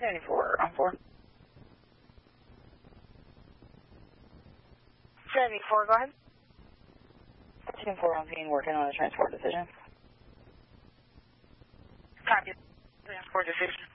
74 on 4. 74, go ahead. 74 on scene, working on a transport decision. Copy. Transport decision.